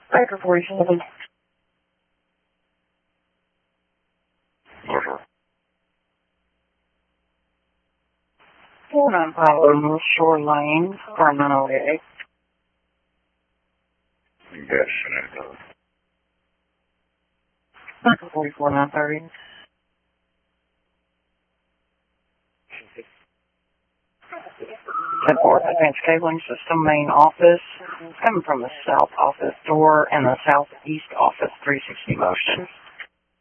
Factor 47. Yes, sir. 495 Shore Lane, Sacramento, 8. Yes, sir. Factor 44, 930. Support Advanced Cabling System main office. It's coming from the south office door and the southeast office 360 motion.